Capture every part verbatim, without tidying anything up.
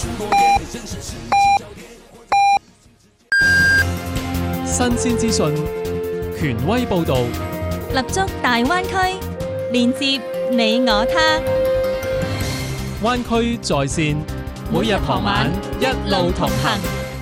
新鮮資訊，權威報導， 立足大灣區，連接你我他。 灣區在線，每日傍晚一路同行。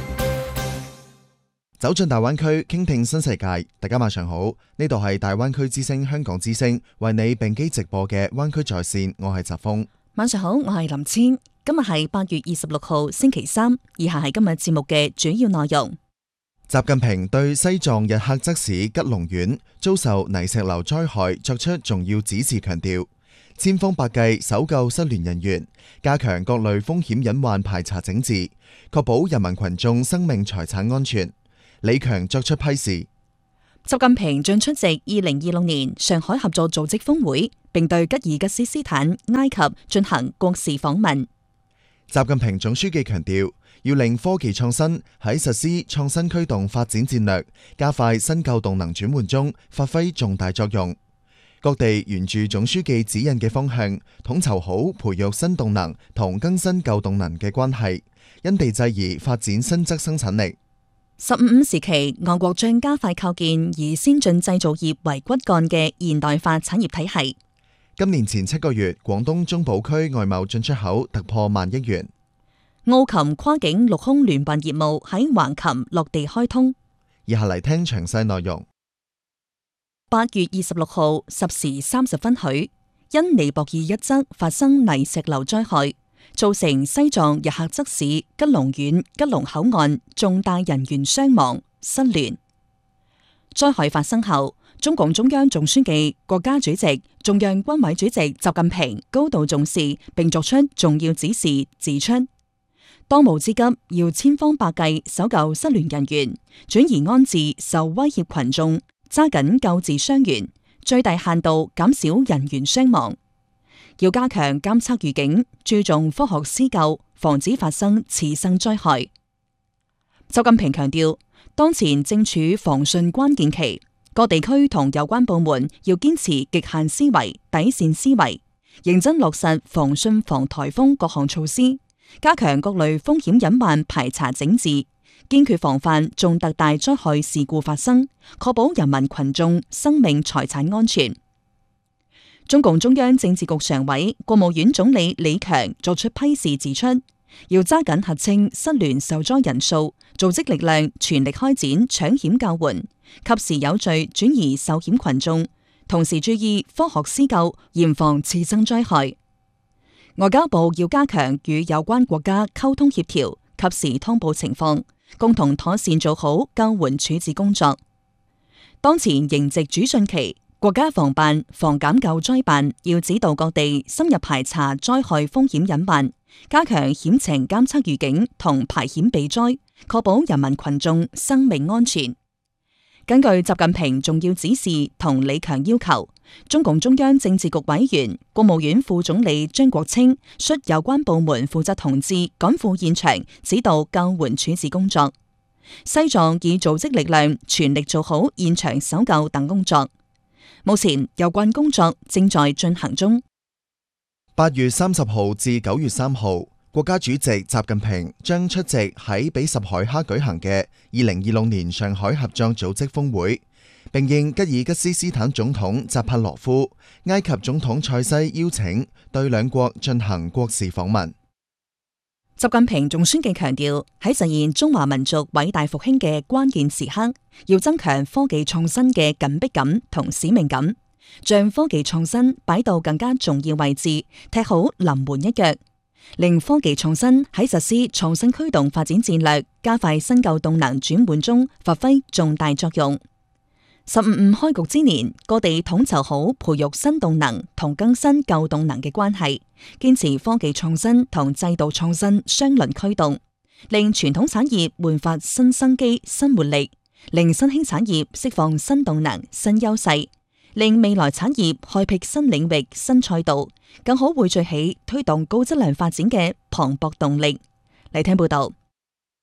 走進大灣區，傾聽新世界。大家晚上好，呢度係大灣區之聲香港之聲為你並機直播嘅灣區在線，我係澤峰。 晚上好，我係林千。今日係八月二十六號星期三，以下係今日節目嘅主要內容。 習近平對西藏日喀則市吉隆縣遭受泥石流災害作出重要指示，強調千方百計搜救失聯人員，加強各類風險隱患排查整治，確保人民群眾生命財產安全。李強作出批示。 習近平將出席二零二六年上海合作組織峰會，並對吉爾吉斯斯坦、埃及進行國事訪問。 習近平總書記強調，要令科技創新喺實施創新驅動發展戰略、加快新舊動能轉換中發揮重大作用。各地沿住總書記指引嘅方向，統籌好培育新動能同更新舊動能嘅關係，因地制宜發展新質生產力。 十五五時期，我國將加快構建以先進製造業為骨幹嘅現代化產業體系。 今年前七個月，廣東中部區外貿進出口突破萬億元。 澳琴跨境陸空聯辦業務喺橫琴落地開通。 以下嚟聽詳細內容。 八月二十六號十時三十分許，因尼泊爾一側發生泥石流災害，造成西藏日喀則市吉隆縣吉隆口岸重大人員傷亡失聯。災害發生後，中共中央總書記、國家主席、中央軍委主席習近平高度重視，並作出重要指示，指出當務之急要千方百計搜救失聯人員，轉移安置受威脅群眾，揸緊救治傷員，最大限度減少人員傷亡。要加強監測預警，注重科學施救，防止發生次生災害。習近平強調，當前正處防汛關鍵期，各地區同有關部門要堅持極限思維、底線思維，認真落實防汛防颱風各項措施，加強各類風險隱患排查整治，堅決防範重特大災害事故發生，確保人民群眾生命財產安全。中共中央政治局常委、國務院總理李強作出批示，指出要揸緊核清失聯受災人數，組織力量全力開展搶險救援，及時有序轉移受險群眾，同時注意科學施救，嚴防次生災害。外交部要加強與有關國家溝通協調，及時通報情況，共同妥善做好救援處置工作。當前迎值主汛期，國家防辦、防減救災辦要指導各地深入排查災害風險隱患，加強險情監測預警同排險避災，確保人民群眾生命安全。根據習近平重要指示同李強要求，中共中央政治局委員、國務院副總理張國清率有關部門負責同志趕赴現場，指導救援處置工作。西藏已組織力量全力做好現場搜救等工作。目前有關工作正在進行中。 八月三十號至九月三號，國家主席習近平將出席喺比什凱克舉行嘅二零二六年上海合作組織峰會，並應吉爾吉斯斯坦總統扎帕羅夫、埃及總統塞西邀請，對兩國進行國事訪問。 習近平總書記強調，喺實現中華民族偉大復興嘅關鍵時刻，要增強科技創新嘅緊迫感同使命感，將科技創新擺到更加重要位置，踢好臨門一腳，令科技創新喺實施創新驅動發展戰略、加快新舊動能轉換中發揮重大作用。十五五開局之年，各地統籌好培育新動能同更新舊動能嘅關係，堅持科技創新同制度創新雙輪驅動，令傳統產業煥發新生機、新活力，令新興產業釋放新動能、新優勢，令未來產業開闢新領域、新賽道，更好匯聚起推動高質量發展嘅磅礴動力。嚟聽報道。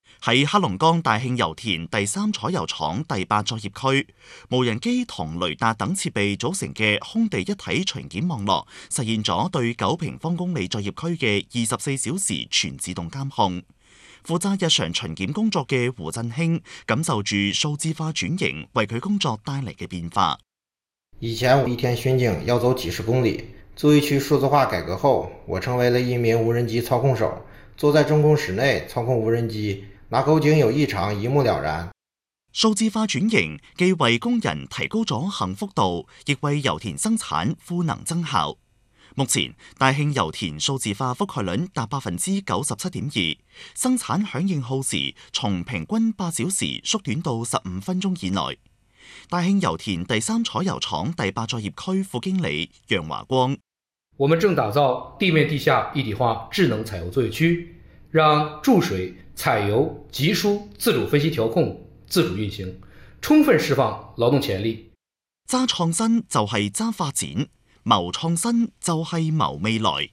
喺黑龍江大慶油田第三採油廠第八作業區，無人機同雷達等設備組成嘅空地一體巡檢網絡，實現咗對九平方公里作業區嘅二十四小時全自動監控。負責日常巡檢工作嘅胡振興感受住數字化轉型為佢工作帶嚟嘅變化。 以前我一天巡警要走幾十公里，作業區數字化改革後，我成為了一名無人機操控手，坐在中控室內操控無人機，哪口徑有異常一目了然。 數字化轉型既為工人提高咗幸福度，亦為油田生產賦能增效。目前大慶油田數字化覆蓋率達百分之九十七點二，生產響應耗時從平均八小時縮短到十五分鐘以內。大慶油田第三採油廠第八作業區副經理楊華光： 我們正打造地面地下一體化智能採油作業區，讓注水、採油、集輸自主分析調控、自主運行，充分釋放勞動潛力。 揸創新就係揸發展，謀創新就係謀未來。